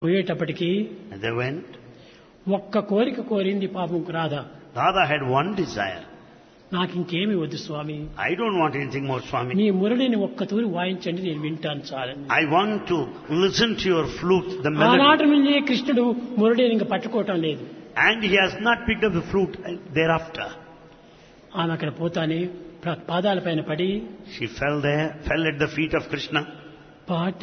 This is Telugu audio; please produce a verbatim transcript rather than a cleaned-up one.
పోయేటప్పటికి And they went. ఒక్క కోరిక కోరింది పాపం Radha. Radha had one desire. నాకు ఇంకేమి వద్దు స్వామి, I don't want anything more, Swami. మీ మురళిని ఒక్క తూరి వాయించండి, నేను వింటాను చాలని. I want to listen to your flute, the melody. ఆనాటి నుండి కృష్ణుడు మురళిని ఇంకా పట్టుకోవటం లేదు. And he has not picked up the flute thereafter. ఆమె అక్కడ పోతానే పాదాల పైన పడి She fell there, fell at the feet of Krishna. పాట